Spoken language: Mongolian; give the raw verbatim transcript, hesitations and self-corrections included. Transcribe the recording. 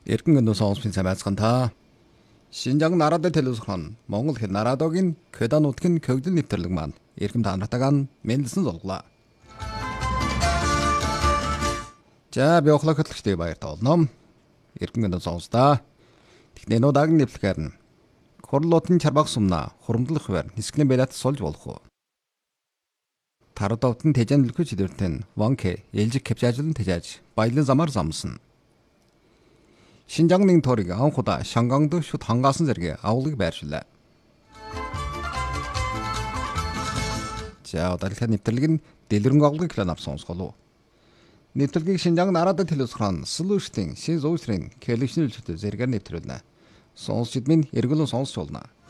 Эргэн өнөө сонсхийн сайн байцгаана та. Шинжаан нарадад телевизхэн Монгол хэл нарадогийн Кеда нутгийн көгдөл нэвтрэлэг маань эрхэм та нартайгаа мэндэлсэн зулглаа. За би охлог хөтлөгчтэй баяртай олно. Эргэн өнөө сонстаа. Технэнүү дагийн нэвлэхээр нь хурлуудын чарбаг сумна хурамдлах хвар нисгэн байлат сулж болох уу. Тарадовтын тэжэн лүхэж идэртэн ванке ээлжик кепжажлан тэжааж баялан замаар замсан. Шинжаангийн торыг анхудаа Шангангд шүд хангаасан зэрэг авлыг байршилаа. За удаагийн нэвтрэлэг нь дэлгэрэнг авлыг клан авсан сонсголоо. Нэвтрэлгийг Шинжаан нарадад телевизхэн Solution шин зүүсрийн коллекшнл зүйлтэй зэрэгээр нэвтрүүлнэ. Сонсчид минь эргэлэн сонсч болно.